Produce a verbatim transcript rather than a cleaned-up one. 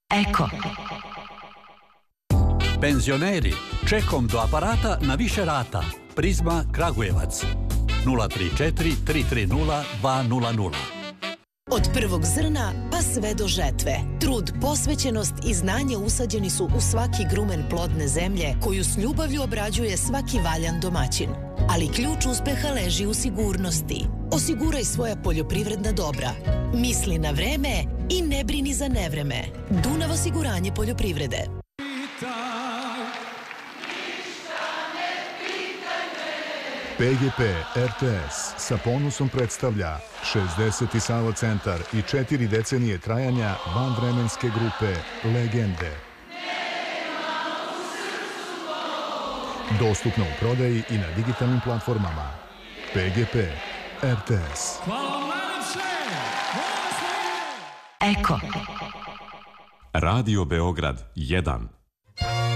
Eko. Penzioneri, čekom do aparata na više rata. Prizma Kragujevac. nula tri četiri tri tri nula dva nula nula. Od prvog zrna pa sve do žetve. Trud, posvećenost i znanje usađeni su u svaki grumen plodne zemlje koju s ljubavlju obrađuje svaki valjan domaćin. Ali ključ uspeha leži u sigurnosti. Osiguraj svoja poljoprivredna dobra. Misli na vreme i ne brini za nevreme. Dunav osiguranje poljoprivrede. P G P R T S sa ponosom predstavlja šezdeseti Sava centar i četiri decenije trajanja vanvremenske grupe Legende. Dostupno u prodaji i na digitalnim platformama. P G P R T S. Eko. Radio Beograd jedan.